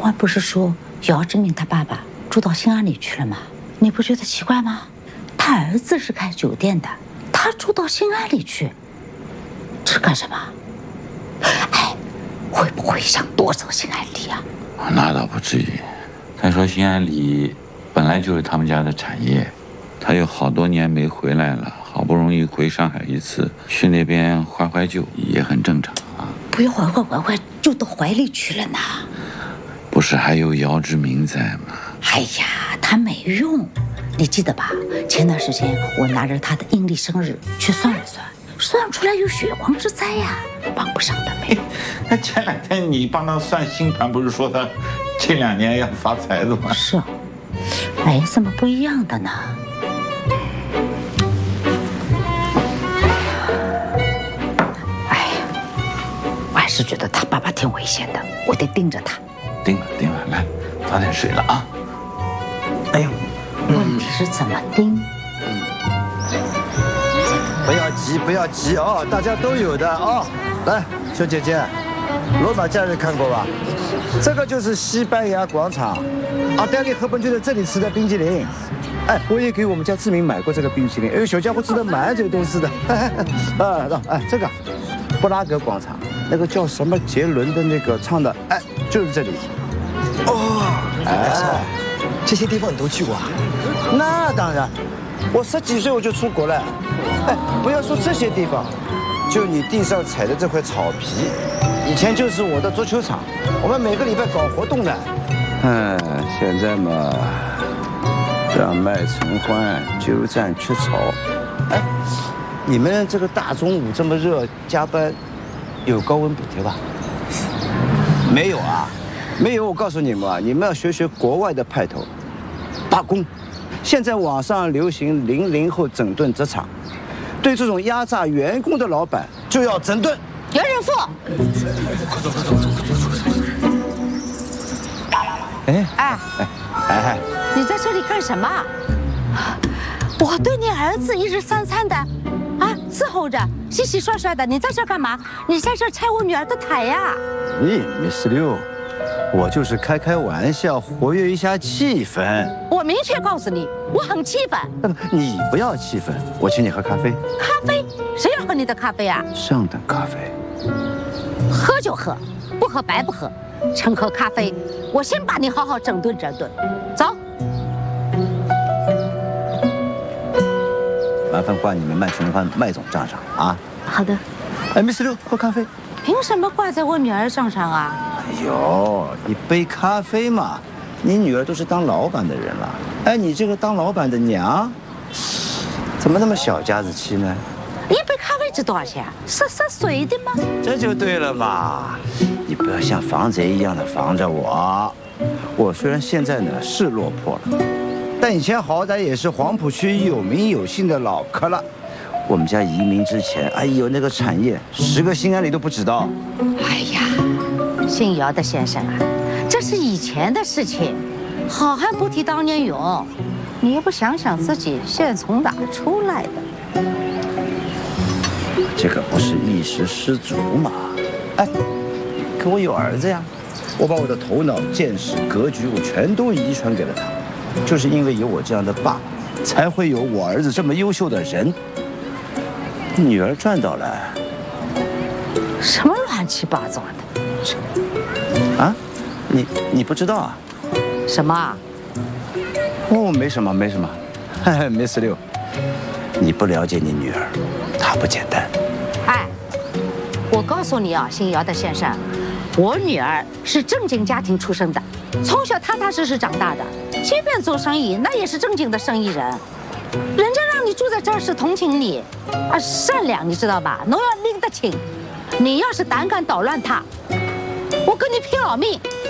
官不是说姚志明他爸爸住到新安里去了吗？你不觉得奇怪吗？他儿子是开酒店的，他住到新安里去，这是干什么？哎，会不会想夺走新安里啊？ 那倒不至于。再说新安里本来就是他们家的产业，他有好多年没回来了，好不容易回上海一次，去那边怀怀旧也很正常啊。 不要怀，就到怀里去了呢。 不是还有姚志明在吗？ 哎呀，他没用，你记得吧？前段时间我拿着他的阴历生日去算了算，算出来有血光之灾呀，帮不上的没。 那前两天你帮他算星盘，不是说他这2年要发财的吗？ 是啊，哎，怎么不一样的呢？哎，我还是觉得他爸爸挺危险的，我得盯着他。 定了，来，早点睡了啊。哎呦， 问题是怎么盯？ 不要急哦，大家都有的哦。来，小姐姐，罗马假日看过吧？这个就是西班牙广场，阿黛丽·赫本就在这里吃的冰淇淋。哎，我也给我们家志明买过这个冰淇淋，哎呦，小家伙吃的满嘴都是的。这个布拉格广场，那个叫什么杰伦的那个唱的，哎，就是这里。 哎，这些地方你都去过啊？ 那当然，我10几岁我就出国了。哎，不要说这些地方，就你地上踩的这块草皮，以前就是我的足球场，我们每个礼拜搞活动的。现在嘛，让麦承欢鸠占鹊巢。哎，你们这个大中午这么热加班，有高温补贴吧？没有啊，没有。我告诉你们啊，你们要学国外的派头，罢工。现在网上流行00后整顿职场，对这种压榨员工的老板就要整顿。 袁仁富， 快走！ 哎， 你在这里干什么？我对你儿子1日3餐的，啊，伺候着，洗洗涮涮的，你在这干嘛？你在这拆我女儿的台呀 Miss Liu，我就是开玩笑，活跃一下气氛。 我明确告诉你，我很气愤。 你不要气愤，我请你喝咖啡。 咖啡？谁要喝你的咖啡啊？ 上等咖啡。 喝就喝，不喝白不喝。趁喝咖啡，我先把你好好整顿整顿。走。 麻烦挂你们麦承欢麦总账上啊。 好的。 哎，Miss Liu，喝咖啡。 凭什么挂在我女儿账上啊？ 哎呦，一杯咖啡嘛，你女儿都是当老板的人了，哎，你这个当老板的娘，怎么那么小家子气呢？ 一杯咖啡值多少钱？10岁的吗？ 这就对了嘛，你不要像防贼一样的防着我。我虽然现在呢是落魄了，但以前好歹也是黄浦区有名有姓的老客了。我们家移民之前，哎呦，那个产业10个心安里都不知道。 哎呀，姓姚的先生啊，这是以前的事情，好汉不提当年勇。你也不想想自己现在从哪出来的？ 这个不是一时失足嘛？哎，可我有儿子呀，我把我的头脑、见识、格局，我全都遗传给了他。就是因为有我这样的爸，才会有我儿子这么优秀的人。女儿赚到了。 什么乱七八糟的？ 啊，你不知道啊？ 什么啊？ 哦，没什么。Miss Liu，你不了解你女儿，她不简单。 哎，我告诉你啊，姓姚的先生，我女儿是正经家庭出生的，从小踏踏实实长大的，即便做生意，那也是正经的生意人。人家让你住在这儿是同情你，啊，善良，你知道吧？侬要拎得清。你要是胆敢捣乱他，我跟你拼老命！